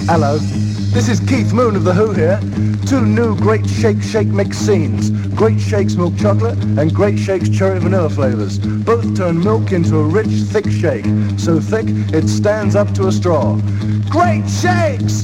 Hello, this is Keith Moon of The Who here. 2 new Great Shake mix scenes. Great Shakes milk chocolate and Great Shakes cherry vanilla flavors. Both turn milk into a rich, thick shake. So thick, it stands up to a straw. Great Shakes!